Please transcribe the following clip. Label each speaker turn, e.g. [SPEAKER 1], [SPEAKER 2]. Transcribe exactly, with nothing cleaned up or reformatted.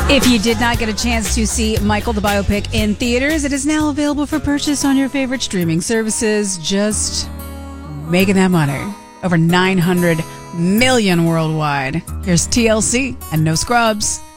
[SPEAKER 1] If you did not get a chance to see Michael the Biopic in theaters, it is now available for purchase on your favorite streaming services. Just making that money. Over nine hundred million worldwide. Here's T L C and No Scrubs.